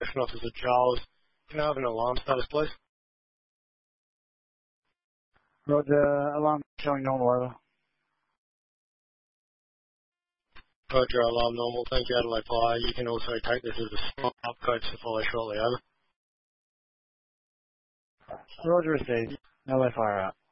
Construction Officer Charles. Can I have an alarm status, please? Roger, alarm showing normal, over. Roger, alarm normal. Thank you, Adelaide Fire. You can also take this as a stop codes to follow shortly, over. Roger received. LA fire out.